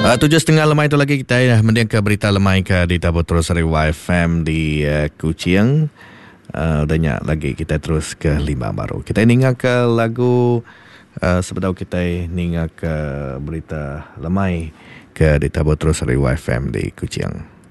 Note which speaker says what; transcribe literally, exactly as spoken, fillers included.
Speaker 1: Uh, tujuh setengah lemai itu lagi kita dah mendiang ke berita lemai ke di Tabur Terus Rewa F M di uh, Kuching. Uh, banyak lagi kita terus ke lima baru. Kita ninga ke lagu uh, sebelum kita ninga ke berita lemai ke di Tabur Terus Rewa F M di Kuching.